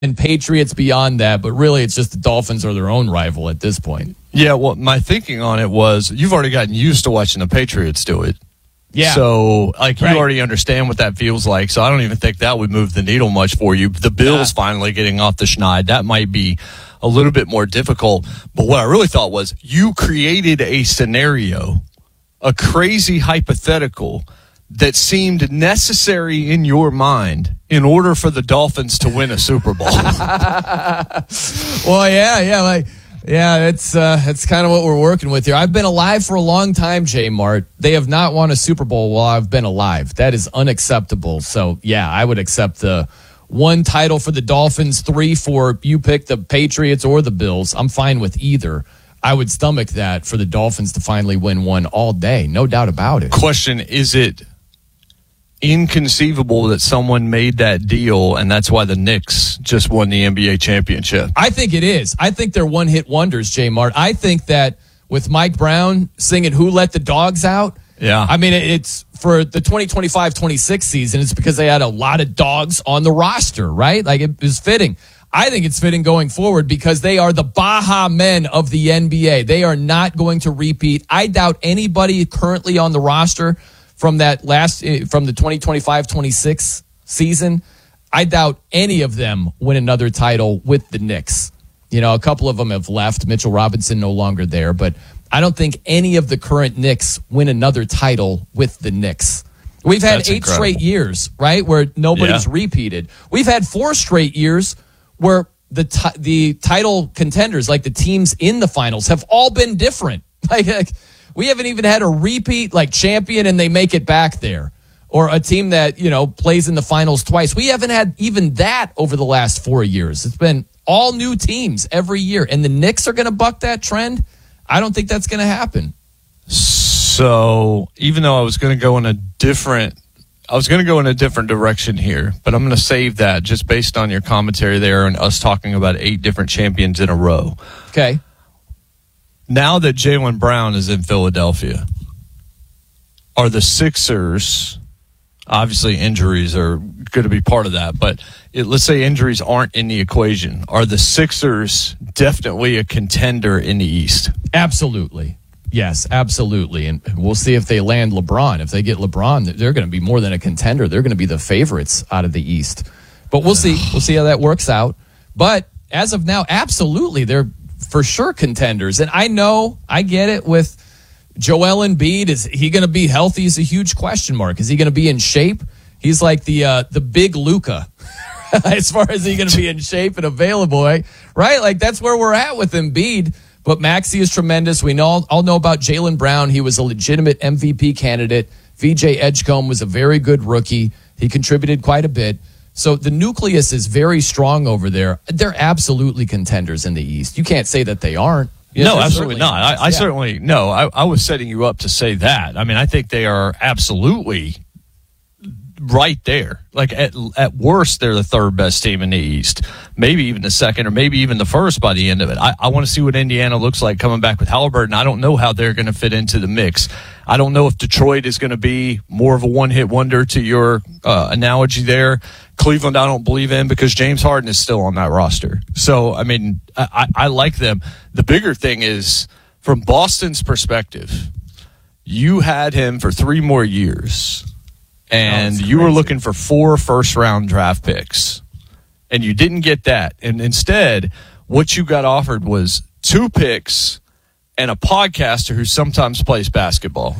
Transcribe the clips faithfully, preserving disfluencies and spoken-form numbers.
and Patriots beyond that, but really it's just the Dolphins are their own rival at this point. Yeah, well, my thinking on it was you've already gotten used to watching the Patriots do it. Yeah. So, like, you Right. already understand what that feels like. So, I don't even think that would move the needle much for you. The Bills Yeah. finally getting off the schneid, that might be a little bit more difficult. But what I really thought was you created a scenario, a crazy hypothetical that seemed necessary in your mind in order for the Dolphins to win a Super Bowl. Well, yeah, yeah, like, yeah, it's uh, that's kind of what we're working with here. I've been alive for a long time, J Mart. They have not won a Super Bowl while I've been alive. That is unacceptable. So, yeah, I would accept the one title for the Dolphins, three for you pick the Patriots or the Bills. I'm fine with either. I would stomach that for the Dolphins to finally win one all day. No doubt about it. Question, is it inconceivable that someone made that deal and that's why the Knicks just won the N B A championship? I think it is. I think they're one-hit wonders, J Mart. I think that with Mike Brown singing Who Let the Dogs Out, Yeah. I mean, it's for the twenty twenty-five twenty-six season, it's because they had a lot of dogs on the roster, right? Like, it was fitting. I think it's fitting going forward because they are the Baja men of the N B A. They are not going to repeat. I doubt anybody currently on the roster from that last, from the twenty twenty-five twenty-six season, I doubt any of them win another title with the Knicks. You know, a couple of them have left. Mitchell Robinson no longer there, but I don't think any of the current Knicks win another title with the Knicks. We've had That's eight incredible. straight years, right, where nobody's Yeah. repeated. We've had four straight years where the ti- the title contenders, like the teams in the finals, have all been different. Like, like we haven't even had a repeat, like, champion and they make it back there, or a team that, you know, plays in the finals twice. We haven't had even that over the last four years. It's been all new teams every year, and the Knicks are going to buck that trend. I don't think that's going to happen. So, even though I was going to go in a different I was going to go in a different direction here, but I'm going to save that just based on your commentary there and us talking about eight different champions in a row. Okay. Now that Jaylen Brown is in Philadelphia, are the Sixers, obviously injuries are going to be part of that, but it, let's say injuries aren't in the equation. Are the Sixers definitely a contender in the East? Absolutely. Yes, absolutely. And we'll see if they land LeBron. If they get LeBron, they're going to be more than a contender. They're going to be the favorites out of the East. But we'll see. We'll see how that works out. But as of now, absolutely, they're for sure contenders. And I know, I get it with Joel Embiid. Is he going to be healthy is a huge question mark. Is he going to be in shape? He's like the uh, the big Luka as far as he going to be in shape and available, right? right? Like, that's where we're at with Embiid. But Maxey is tremendous. We know all know about Jaylen Brown. He was a legitimate M V P candidate. V J Edgecombe was a very good rookie. He contributed quite a bit. So the nucleus is very strong over there. They're absolutely contenders in the East. You can't say that they aren't. You know, No, they're absolutely certainly- not. I, I yeah. certainly, no, I, I was setting you up to say that. I mean, I think they are absolutely right there. Like, at at worst, they're the third best team in the East. Maybe even the second, or maybe even the first by the end of it. I, I want to see what Indiana looks like coming back with Halliburton. I don't know how they're going to fit into the mix. I don't know if Detroit is going to be more of a one-hit wonder to your uh, analogy there. Cleveland, I don't believe in because James Harden is still on that roster. So, I mean, I, I, I like them. The bigger thing is, from Boston's perspective, you had him for three more years. And Oh, you were crazy. looking for four first-round draft picks, and you didn't get that. And instead, what you got offered was two picks and a podcaster who sometimes plays basketball.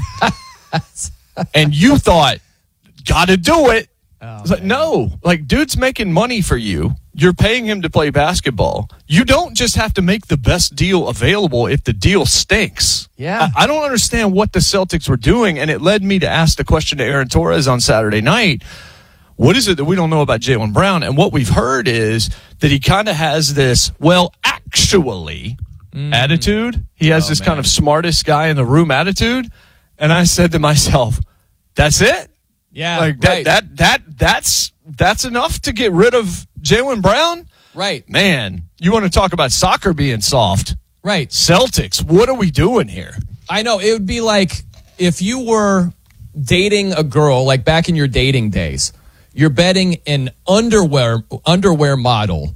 And you thought, got to do it. Oh, It's like, no, like, dude's making money for you. You're paying him to play basketball. You don't just have to make the best deal available if the deal stinks. Yeah. I, I don't understand what the Celtics were doing, and it led me to ask the question to Aaron Torres on Saturday night. What is it that we don't know about Jaylen Brown? And what we've heard is that he kind of has this, well, actually, mm. attitude. He has Oh, this man. kind of smartest guy in the room attitude. And I said to myself, that's it? Yeah, Like that, right. that, that, that's, that's enough to get rid of Jaylen Brown? Right, Man, you want to talk about soccer being soft? right. Celtics, what are we doing here? I know. It would be like if you were dating a girl, like back in your dating days, you're betting an underwear underwear model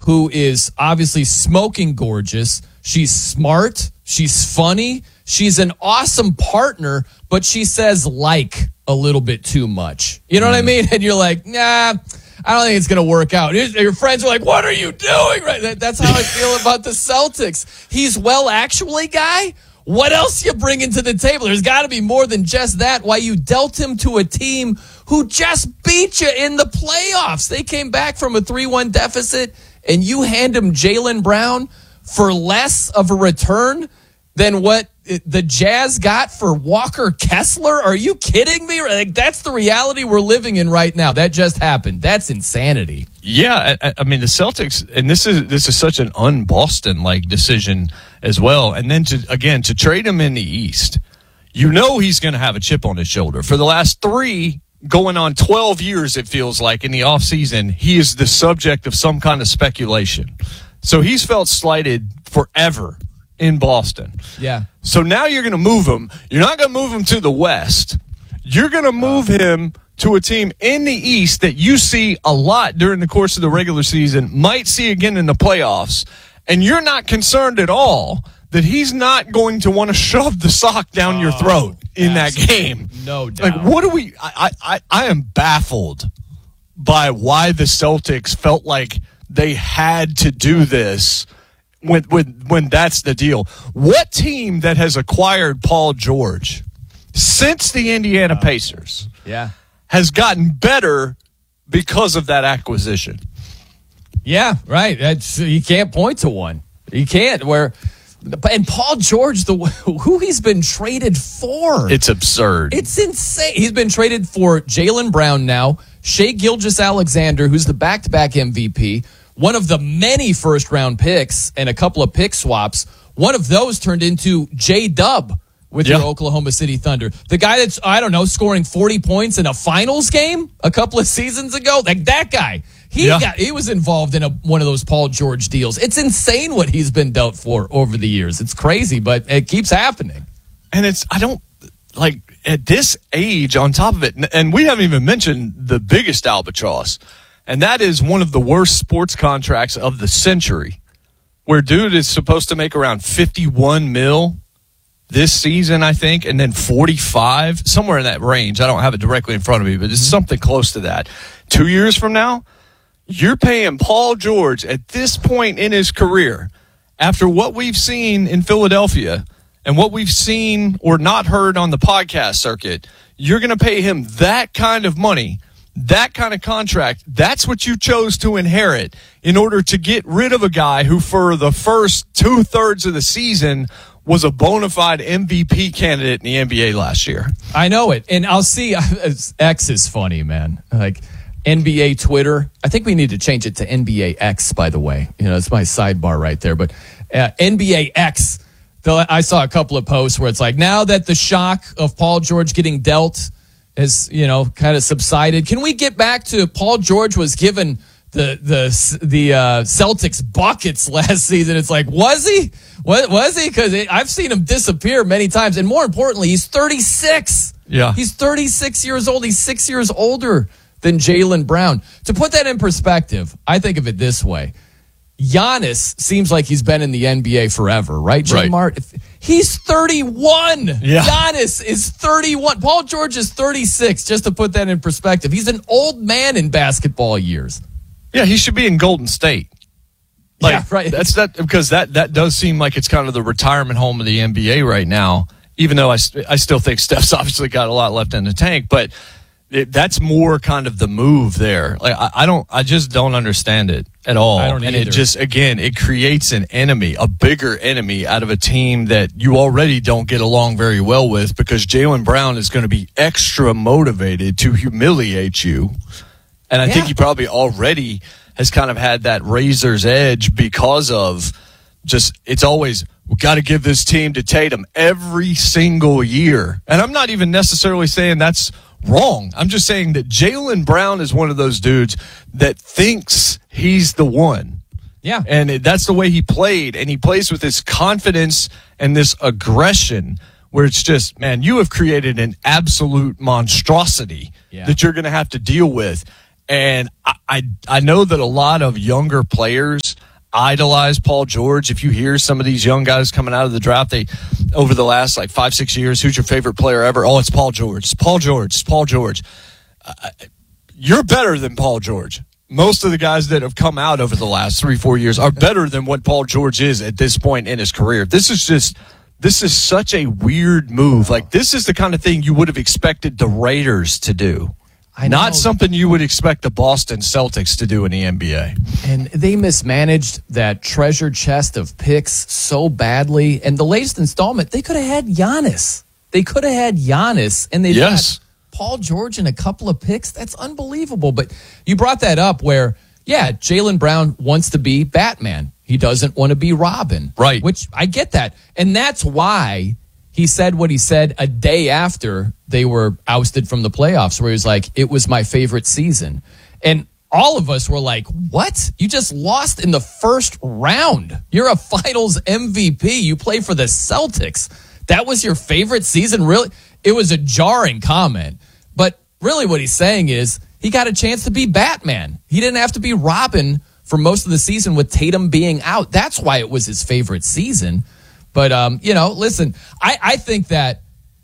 who is obviously smoking gorgeous. She's smart. She's funny. She's an awesome partner, but she says like a little bit too much. You know mm. what I mean? And you're like, nah, I don't think it's going to work out. Your friends are like, what are you doing? Right? That's how I feel about the Celtics. He's well, actually, guy. What else you bringing to the table? There's got to be more than just that. Why you dealt him to a team who just beat you in the playoffs. They came back from a three one deficit, and you hand him Jaylen Brown for less of a return than what the Jazz got for Walker Kessler? Are you kidding me? Like, that's the reality we're living in right now. That just happened. That's insanity. Yeah, I, I mean the Celtics, and this is this is such an un-Boston like decision as well. And then to again to trade him in the East, you know he's going to have a chip on his shoulder. For the last three, going on twelve years, it feels like in the offseason, he is the subject of some kind of speculation. So he's felt slighted forever in Boston. Yeah. So now you're going to move him. You're not going to move him to the West. You're going to move him to a team in the East that you see a lot during the course of the regular season, might see again in the playoffs, and you're not concerned at all that he's not going to want to shove the sock down oh, your throat in that game. No doubt. Like, what do we I, I, I am baffled by why the Celtics felt like they had to do this when when when that's the deal. What team that has acquired Paul George since the Indiana Pacers yeah. has gotten better because of that acquisition? Yeah, right. That's, you can't point to one. You can't. Where and Paul George, the who he's been traded for, it's absurd. It's insane. He's been traded for Jaylen Brown now, Shai Gilgeous-Alexander, who's the back-to-back M V P, one of the many first-round picks and a couple of pick swaps. One of those turned into J-Dub with yeah. your Oklahoma City Thunder. The guy that's, I don't know, scoring forty points in a finals game a couple of seasons ago. Like that guy. He yeah. got he was involved in a, one of those Paul George deals. It's insane what he's been dealt for over the years. It's crazy, but it keeps happening. And it's, I don't, like, at this age on top of it, and we haven't even mentioned the biggest albatross, and that is one of the worst sports contracts of the century, where dude is supposed to make around fifty-one mil this season, I think, and then forty-five, somewhere in that range. I don't have it directly in front of me, but it's something close to that. Two years from now, you're paying Paul George at this point in his career, after what we've seen in Philadelphia and what we've seen or not heard on the podcast circuit, you're going to pay him that kind of money, that kind of contract. That's what you chose to inherit in order to get rid of a guy who for the first two-thirds of the season was a bona fide M V P candidate in the N B A last year. I know it. And I'll see, X is funny, man. Like, N B A Twitter. I think we need to change it to N B A X, by the way. You know, it's my sidebar right there. But uh, N B A X, though, I saw a couple of posts where it's like, now that the shock of Paul George getting dealt has, you know, kind of subsided, can we get back to Paul George was given the the the uh, Celtics buckets last season? It's like, was he? Was, was he? Because I've seen him disappear many times. And more importantly, he's thirty-six. Yeah. He's thirty-six years old. He's six years older than Jaylen Brown. To put that in perspective, I think of it this way. Giannis seems like he's been in the N B A forever, right, Jay right. Mart? He's thirty-one. Yeah. Giannis is thirty-one. Paul George is thirty-six, just to put that in perspective. He's an old man in basketball years. Yeah, he should be in Golden State. Like, yeah, right. That's that because that, that does seem like it's kind of the retirement home of the N B A right now, even though I, I still think Steph's obviously got a lot left in the tank, but It, that's more kind of the move there. Like I, I don't, I just don't understand it at all. I don't and either. it just, again, it creates an enemy, a bigger enemy out of a team that you already don't get along very well with, because Jaylen Brown is going to be extra motivated to humiliate you. And I yeah. think he probably already has kind of had that razor's edge because of just, it's always, we got to give this team to Tatum every single year. And I'm not even necessarily saying that's wrong. I'm just saying that Jaylen Brown is one of those dudes that thinks he's the one. Yeah. And it, that's the way he played. And he plays with this confidence and this aggression where it's just, man, you have created an absolute monstrosity yeah. that you're going to have to deal with And I, I, I know that a lot of younger players idolize Paul George. If you hear some of these young guys coming out of the draft, they over the last like five, six years, who's your favorite player ever? Oh, it's Paul George. It's Paul George. It's Paul George. Uh, you're better than Paul George. Most of the guys that have come out over the last three, four years are better than what Paul George is at this point in his career. This is just, this is such a weird move. Like, this is the kind of thing you would have expected the Raiders to do. I know. Not something you would expect the Boston Celtics to do in the N B A. And they mismanaged that treasure chest of picks so badly. And the latest installment, they could have had Giannis. They could have had Giannis, and they Yes. got Paul George and a couple of picks. That's unbelievable. But you brought that up where, yeah, Jaylen Brown wants to be Batman. He doesn't want to be Robin. Right. Which I get that. And that's why he said what he said a day after they were ousted from the playoffs, where he was like, it was my favorite season. And all of us were like, what? You just lost in the first round. You're a finals M V P. You play for the Celtics. That was your favorite season? Really? It was a jarring comment. But really what he's saying is he got a chance to be Batman. He didn't have to be Robin for most of the season with Tatum being out. That's why it was his favorite season. But, um, you know, listen, I, I think that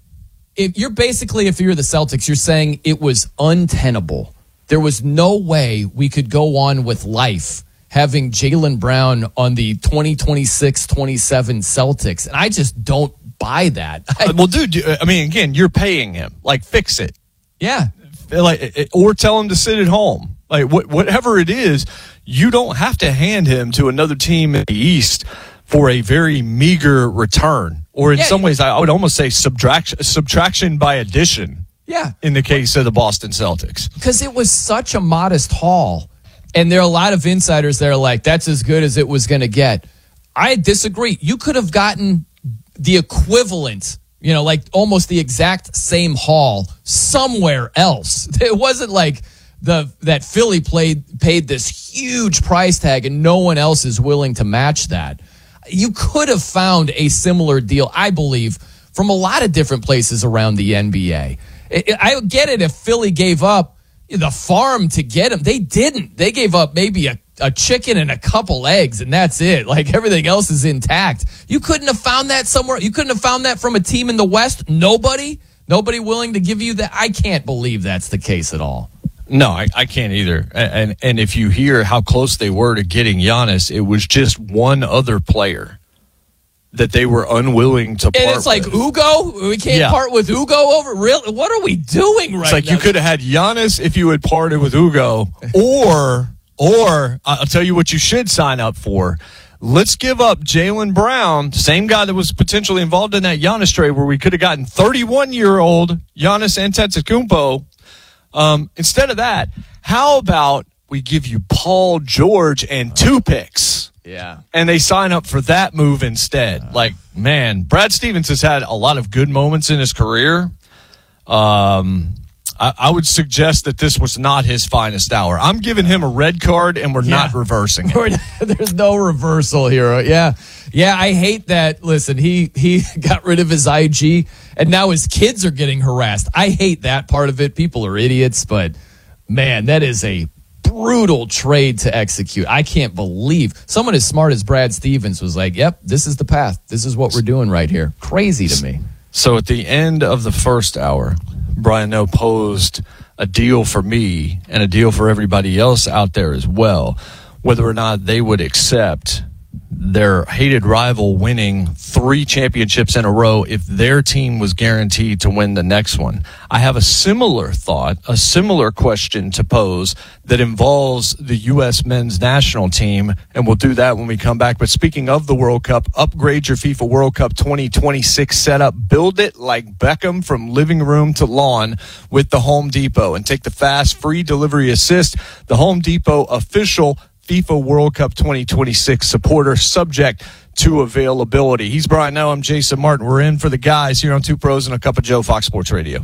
if you're basically, if you're the Celtics, you're saying it was untenable. There was no way we could go on with life having Jaylen Brown on the twenty twenty-six twenty-seven Celtics. And I just don't buy that. I, well, dude, I mean, again, you're paying him. Like, fix it. Yeah. Like, or tell him to sit at home. Like, wh- whatever it is, you don't have to hand him to another team in the East for a very meager return, or in Yeah, some ways, I would almost say subtraction, subtraction by addition. Yeah. In the case of the Boston Celtics. Because it was such a modest haul. And there are a lot of insiders that are like, that's as good as it was going to get. I disagree. You could have gotten the equivalent, you know, like almost the exact same haul somewhere else. It wasn't like the that Philly played paid this huge price tag and no one else is willing to match that. You could have found a similar deal, I believe, from a lot of different places around the N B A. I get it if Philly gave up the farm to get him. They didn't. They gave up maybe a, a chicken and a couple eggs, and that's it. Like, everything else is intact. You couldn't have found that somewhere. You couldn't have found that from a team in the West. Nobody? Nobody willing to give you that? I can't believe that's the case at all. No, I, I can't either. And, and and if you hear how close they were to getting Giannis, it was just one other player that they were unwilling to part And it's like, with. Ugo? We can't Yeah. part with Ugo over? Really? What are we doing right It's like now? you could have had Giannis if you had parted with Ugo, or or I'll tell you what you should sign up for. Let's give up Jaylen Brown, same guy that was potentially involved in that Giannis trade, where we could have gotten thirty-one-year-old Giannis Antetokounmpo. Um, instead of that, how about we give you Paul George and two picks? Yeah. And they sign up for that move instead. Like, man, Brad Stevens has had a lot of good moments in his career. Um, I, I would suggest that this was not his finest hour. I'm giving him a red card, and we're Yeah. not reversing it. There's no reversal here. Yeah. Yeah, I hate that. Listen, he he got rid of his I G, and now his kids are getting harassed. I hate that part of it. People are idiots, but, man, that is a brutal trade to execute. I can't believe someone as smart as Brad Stevens was like, yep, this is the path. This is what we're doing right here. Crazy to me. So at the end of the first hour, Brian Noe posed a deal for me and a deal for everybody else out there as well, whether or not they would accept their hated rival winning three championships in a row if their team was guaranteed to win the next one. I have a similar thought, a similar question to pose that involves the U S men's national team, and we'll do that when we come back. But speaking of the World Cup, upgrade your FIFA World Cup twenty twenty-six setup. Build it like Beckham from living room to lawn with the Home Depot, and take the fast, free delivery assist. The Home Depot official FIFA World Cup twenty twenty-six supporter, subject to availability. He's Brian Noe. I'm Jason Martin. We're in for the guys here on Two Pros and a Cup of Joe, Fox Sports Radio.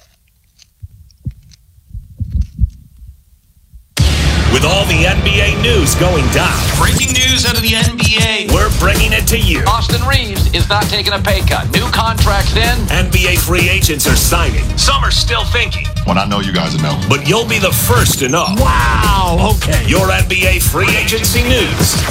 With all the N B A news going down, Breaking news out of the N B A. we're bringing it to you. Austin Reeves is not taking a pay cut. New contracts in. N B A free agents are signing. Some are still thinking. when I know you guys will know. But you'll be the first to know. Wow, okay. Your N B A free agency news